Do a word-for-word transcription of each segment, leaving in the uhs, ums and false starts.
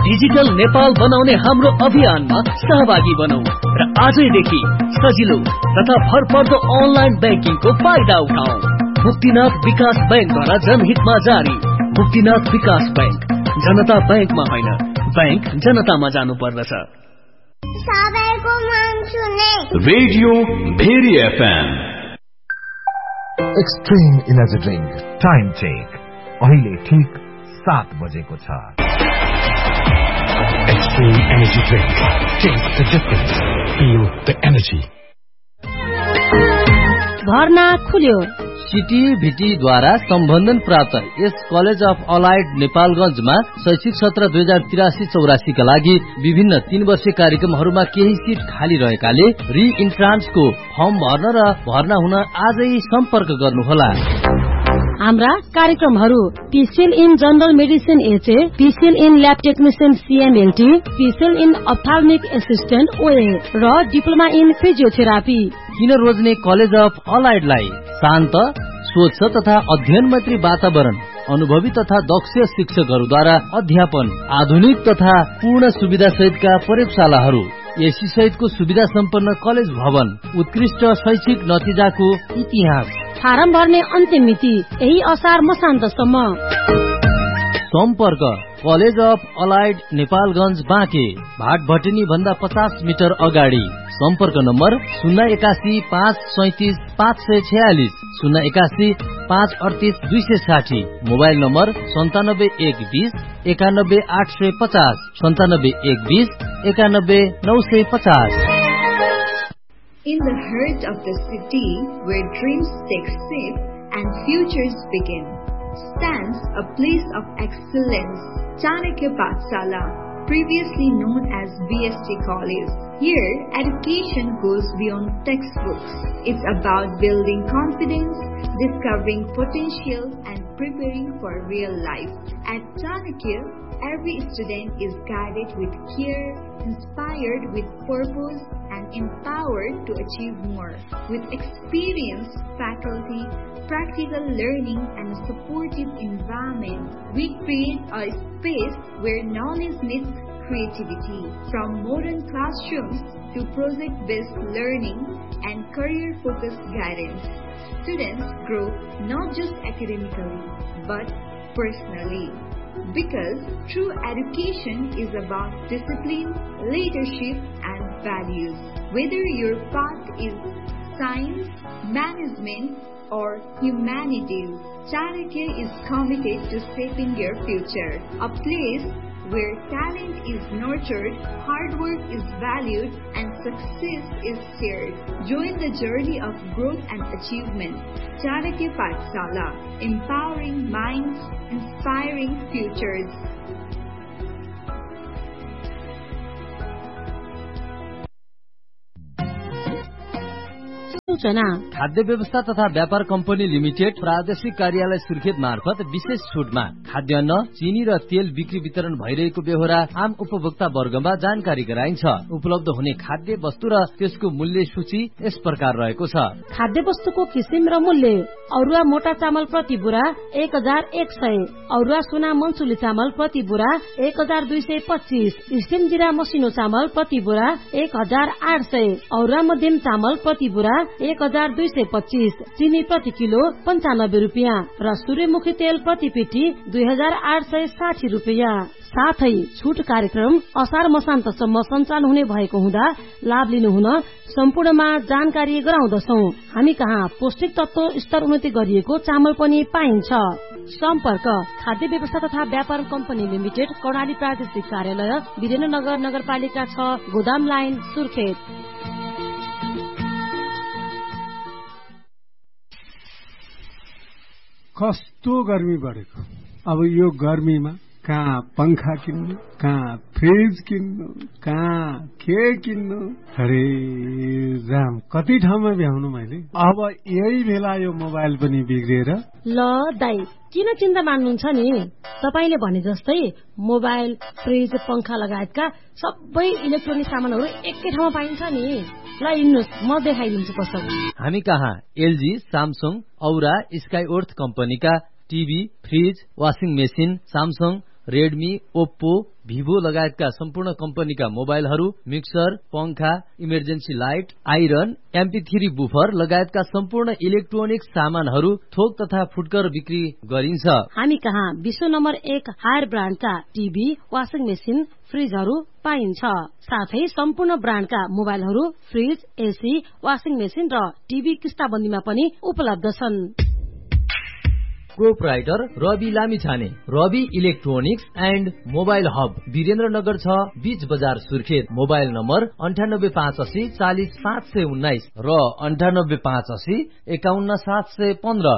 Digital Nepal बनाउने हाम्रो अभियानमा सहभागी बनौं र आजैदेखि सजिलो तथा भरपर्दो अनलाइन ब्याङ्किङको फाइदा उठाऊ। मुक्तिनाथ विकास बैंकद्वारा जनहितमा जारी। मुक्तिनाथ विकास बैंक, जनता बैंकमा होइन, बैंक जनतामा जानु पर्दछ। सबैको मन सुने radio very FM. Extreme energy drink time check अहिले ठीक सात बजेको छ। Extreme energy drink. Taste the difference. Feel the energy. भर्ना खुल्यो। सिटिभिटीद्वारा सम्बन्धन प्राप्त यस कलेज अफ अलाइड नेपालगञ्जमा शैक्षिक सत्र दुई हजार तिरासी चौरासी का लागि विभिन्न तीन वर्षीय कार्यक्रमहरूमा केही सिट खाली रहेकाले रि इन्ट्रान्सको फर्म भर्न र भर्ना हुन आजै सम्पर्क गर्नुहोला। हाम्रा कार्यक्रमहरू PCL in general medicine HA, PCL in lab technician सीएमएलटी, PCL in अप्थाल्मिक assistant ओए र डिप्लोमा इन फिजियोथेरापी। किन रोज्ने कलेज अफ अलाइडलाई शान्त, स्वच्छ तथा अध्ययन मैत्री वातावरण, अनुभवी तथा दक्ष शिक्षकहरूद्वारा अध्यापन, आधुनिक तथा पूर्ण सुविधा सहितका प्रयोगशालाहरू, एसी सहितको सुविधा सम्पन्न कलेज भवन, उत्कृष्ट शैक्षिक नतिजाको इतिहास। फारम भर्ने अन्तिम मिति यही असार मसान्तसम्म। सम्पर्क college of allied Nepalgunj Banke, भाट भटेनी भन्दा पचास मिटर अगाडि। सम्पर्क नम्बर शून्य एकासी पाँच सैतिस पाँच सय छयालिस, शून्य एकासी पाँच अडतिस दुई सय साठी। मोबाइल नम्बर सन्तानब्बे एक बीस एकानब्बे आठ सय पचास, सन्तानब्बे एक बीस एकानब्बे नौ सय पचास। In the heart of the city, where dreams take shape and futures begin, stands a place of excellence, Chanakya Pathshala, previously known as B S T College. Here, education goes beyond textbooks. It's about building confidence, discovering potential, and preparing for real life. At Chanakya, every student is guided with care, inspired with purpose, and empowered to achieve more. With experienced faculty, practical learning, and a supportive environment, we create a space where knowledge meets creativity. From modern classrooms to project-based learning and career-focused guidance, students grow not just academically, but personally. Because true education is about discipline, leadership, and values. Whether your path is science, management, or humanities, Chanakya is committed to shaping your future. A place where talent is nurtured, hard work is valued, and success is shared. Join the journey of growth and achievement. Chanakya Pathshala, empowering minds, inspiring futures. खाद्य व्यवस्था तथा व्यापार company limited प्रादेशिक कार्यालय सुर्खेत मार्फत विशेष छुटमा खाद्यान्न, चिनी र तेल बिक्री वितरण भइरहेको बेहोरा आम उपभोक्ता वर्गमा जानकारी गराइन्छ। उपलब्ध हुने खाद्य वस्तु र त्यसको मूल्य सूची यस प्रकार रहेको छ। खाद्य वस्तुको किसिम र मूल्य: औरुवा मोटा चामल प्रति बुरा एक हजार एक सय, औरुवा सुना मनसुली चामल प्रति बुरा एक हजार दुई सय पच्चीस, स्टिम जिरा मसिनो चामल प्रति बुरा एक हजार आठ सय, औरुवा मध्यम चामल प्रति बुरा एक हजार दुई सय पच्चीस, चिनी प्रति किलो पञ्चानब्बे रुपियाँ र सूर्यमुखी तेल प्रति पेटी दुई हजार आठ सय साठी रुपियाँ। साथै छुट कार्यक्रम असार मसान्तसम्म सञ्चालन हुने भएको हुँदा लाभ लिनुहुन सम्पूर्णमा जानकारी गराउँदछौ। हामी कहाँ पौष्टिक तत्व स्तर उन्नति गरिएको चामल पनि पाइन्छ। सम्पर्क खाद्य व्यवस्था तथा व्यापार कम्पनी लिमिटेड, कर्णाली प्रादेशिक कार्यालय, वीरेन्द्रनगर नगरपालिका छ, गोदाम लाइन, सुर्खेत। कस्तो गर्मी बढेको। अब यो गर्मीमा कहाँ पंखा किन्नु, कहाँ फ्रिज किन्नु, कहाँ के किन्नु, अरे राम कति ठाउँमा भ्याउनु मैले। अब यही बेला यो मोबाइल पनि बिग्रिएर। ल दाइ किन चिन्ता मान्नुहुन्छ नि, तपाईले भने जस्तै मोबाइल, फ्रिज, पंखा लगायतका सबै इलेक्ट्रोनिक सामानहरू एकै ठाउँमा पाइन्छ नि। ल हिँड्नुहोस् म देखाइदिन्छु पसल। हामी कहाँ एलजी, सामसङ, औरा, स्काई अर्थ कम्पनीका TV, fridge, washing machine, Samsung, Redmi, Oppo, Vivo लगायतका सम्पूर्ण कम्पनीका मोबाइलहरू, मिक्सर, पंखा, emergency light, iron, MP three buffer लगायतका सम्पूर्ण इलेक्ट्रोनिक सामानहरू थोक तथा फुटकर बिक्री गरिन्छ। हामी कहाँ विश्व नम्बर एक हायर ब्रान्डका टिभी, वाशिङ मेसिन, फ्रिजहरू पाइन्छ। साथै सम्पूर्ण ब्रान्डका मोबाइलहरू, फ्रिज, एसी, वाशिङ मेसिन र टिभी किस्ताबन्दीमा पनि उपलब्ध छन्। Proprietor Rabi Lamichhane, Rabi electronics and mobile hub, Birendranagar छ, बीच बजार, सुर्खेत। मोबाइल नम्बर अन्ठानब्बे पाँच असी चालिस सात सय उन्नाइस र अन्ठानब्बे पाँच असी एकाउन्न सात सय पन्ध्र।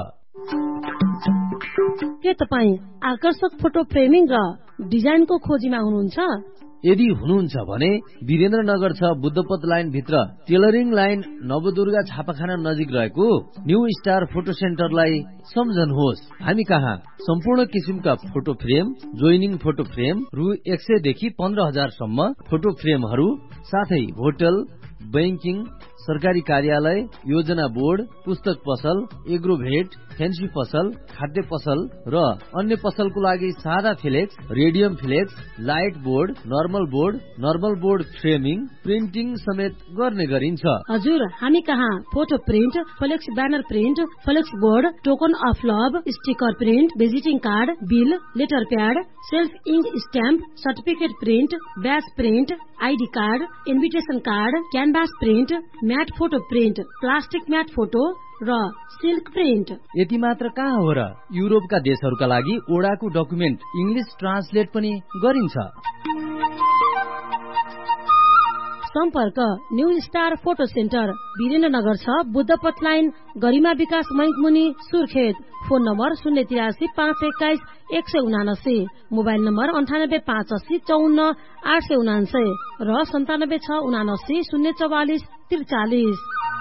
के तपाईँ आकर्षक फोटो फ्रेमिङ र डिजाइनको खोजीमा हुनुहुन्छ? यदि हुनुहुन्छ भने वीरेन्द्रनगर छ, बुद्धपथ लाइन भित्र, टेलरिङ लाइन, नवदुर्गा छापाखाना नजिक रहेको न्यू स्टार फोटो सेन्टरलाई सम्झनुहोस्। हामी कहाँ सम्पूर्ण किसिमका photo frame, joining photo frame रु एक सय देखि पन्ध्र हजार सम्म फोटो फ्रेमहरू, साथै होटल, बैंकिङ, सरकारी कार्यालय, योजना बोर्ड, पुस्तक पसल, एग्रोभेट, फेन्सी पसल, खाद्य पसल र अन्य पसलको लागि सादा flex, radium flex, light board, normal board, normal board framing, printing समेत गर्ने गरिन्छ। हजुर, हामी कहाँ photo print, flex banner print, flex board, token of love, sticker print, visiting card, bill, letter pad, self ink stamp, certificate print, ब्याज print, ID card, invitation card, canvas print, mat photo print, plastic mat photo र silk print. यति मात्र कहाँ हो र, युरोपका देशहरूका लागि ओडाको document English translate पनि गरिन्छ। सम्पर्क new star photo centre, Birendranagar छ, बुद्धपथ लाइन, गरिमा विकास बैंक मुनि, सुर्खेत। फोन नम्बर शून्य तिरासी पाँच एक्काइस एक सय उनासी, मोबाइल नम्बर अन्ठानब्बे पाँच अस्सी चौन्न आठ सय उनासय र सन्तानब्बे छ उनासी शून्य चौवालिस त्रिचालिस।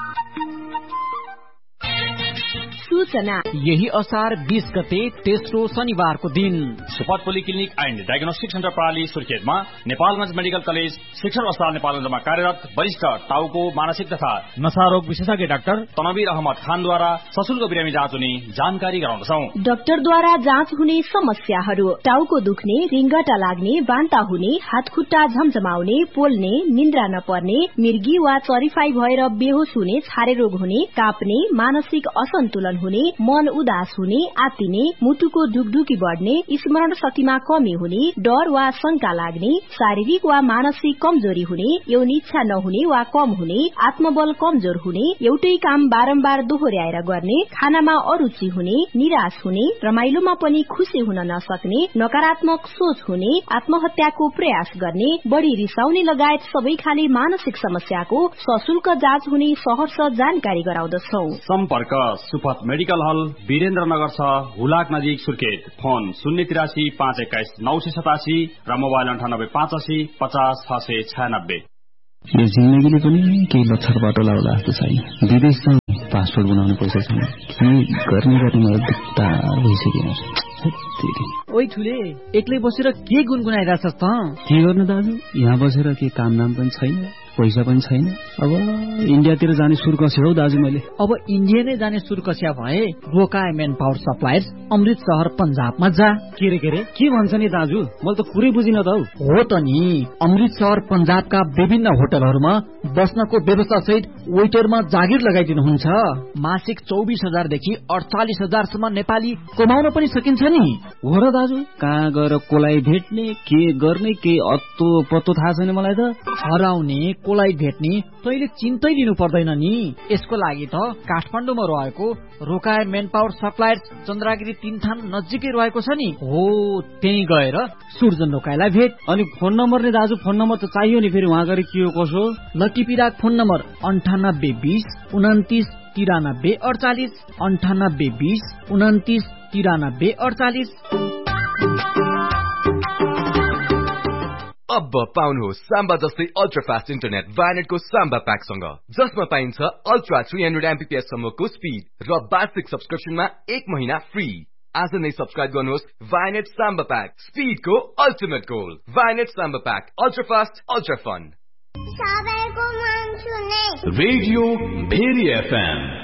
सूचना यही असार बीस गते तेस्रो शनिबारको दिन सुपथ पोलिक्लिनिक एन्ड डायग्नोस्टिक सेन्टर प्रणाली सुर्खेतमा नेपालगञ्ज मेडिकल कलेज शिक्षण अस्पताल नेपालगञ्जमा कार्यरत वरिष्ठ टाउको मानसिक तथा नशारोग विशेषज्ञ डाक्टर तनवीर अहमद खानद्वारा सशुल्क बिरामी जाँच हुने जानकारी गराउँदछौ। डाक्टरद्वारा जाँच हुने समस्याहरू: टाउको दुख्ने, रिङ्गटा लाग्ने, बान्ता हुने, हातखुट्टा झमझमाउने, पोल्ने, निन्द्रा नपर्ने, मिर्गी वा चरिफाई भएर बेहोस हुने, छारे रोग हुने, काप्ने, मानसिक असन्तुलन हुने, मन उदास हुने, आत्तिने, मुटुको ढुकढुकी बढ्ने, स्मरण शक्तिमा कमी हुने, डर वा शंका लाग्ने, शारीरिक वा मानसिक कमजोरी हुने, यौन इच्छा नहुने वा कम हुने, आत्मबल कमजोर हुने, एउटै काम बारम्बार दोहोर्याएर गर्ने, खानामा अरुचि हुने, निराश हुने, रमाइलोमा पनि खुशी हुन नसक्ने, नकारात्मक सोच हुने, आत्महत्याको प्रयास गर्ने, बढ़ी रिसाउने लगायत सबै खाले मानसिक समस्याको सशुल्क जाँच हुने सहर्ष जानकारी गराउँदछौ। सम्पर्क सुपथ मेडिकल हल, वीरेन्द्रनगर छ, हुलाक नजिक, सुर्खेत। फोन शून्य तिरासी पाँच एक्काइस नौ सय सतासी र मोबाइल अन्ठानब्बे पाँच असी पचास छ सय छयानब्बे। यो जिन्दगीले पनि केही लक्षण बाटो लाउला जस्तो छैन। विदेशमा पासपोर्ट बनाउने पैसा छैन, गर्ने गर्ने मलाई दिक्कत भइसक्यो। ओइ ठुले, एक्लै बसेर के गुनगुनाइरहेछस् त? के गर्नु दाजु, यहाँ बसेर के काम नाम पनि छैन, पैसा पनि छैन। अब इन्डियातिर जाने सुर कस्यो हौ दाजु मैले। अब इन्डिया नै जाने सुर कस्या भए रोका मेन पावर सप्लायर्स, अमृत शहर पंजाबमा जा। के रे के रे के भन्छ नि दाजु, मैले त कुरै बुझिन त हौ। हो त नि, अमृत शहर पंजाबका विभिन्न होटलहरूमा बस्नको व्यवस्था सहित वेटरमा जागिर लगाइदिनुहुन्छ। मासिक चौबिस हजार देखि अडचालिस हजार सम्म नेपाली कमाउन पनि सकिन्छ नि। हो र दाजु, कहाँ गएर कोलाई भेट्ने, के गर्ने, के अत्तो पत्तो थाहा छैन मलाई त। हराउने, कोलाई भेट्ने तैले चिन्तै लिनु पर्दैन नि। यसको लागि त काठमाडौँमा रहेको रोकाए मेन पावर सप्लायर्स चन्द्रागिरी तीन थान नजिकै रहेको छ नि। हो, त्यही गएर सुर्जन रोकाएलाई भेट। अनि फोन नम्बर नि दाजु, फोन नम्बर त चाहियो नि, फेरि उहाँ गएर के हो कसो। लटिपिराक फोन नम्बर अन्ठानब्बे बीस उन्तिस तिरानब्बे अडचालिस, अन्ठानब्बे बीस उन्तिस तिरानब्बे अडचालिस। अब पाउनुहोस् साम्बा जस्तै अल्ट्रा फास्ट इन्टरनेट भाइनेटको साम्बा प्याकसँग, जसमा पाइन्छ अल्ट्रा थ्री हन्ड्रेड एमबीपीएस सम्मको स्पीड र वार्षिक सब्सक्रिप्सनमा एक महिना फ्री। आज नै सब्सक्राइब गर्नुहोस् Vianet Samba pack, स्पीडको ultimate goal. Vianet Samba pack, ultra fast, ultra fun. सबैको मन सुने रेडियो भेरी एफएम।